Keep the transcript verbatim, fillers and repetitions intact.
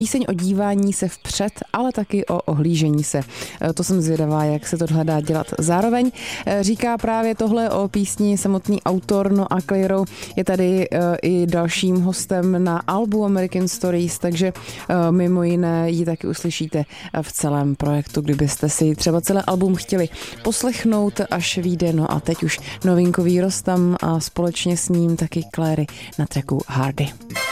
Píseň o dívání se vpřed, ale taky o ohlížení se. To jsem zvědavá, jak se to dá dělat zároveň. Říká právě tohle o písni samotný autor, no a Clairo je tady i dalším hostem na albu American Stories, takže mimo jiné ji taky uslyšíte v celém projektu, kdybyste si třeba celé album chtěli poslechnout, až vyjde. No a teď už novinkový Rostam a společně s ním taky Clary na tracku Hardy.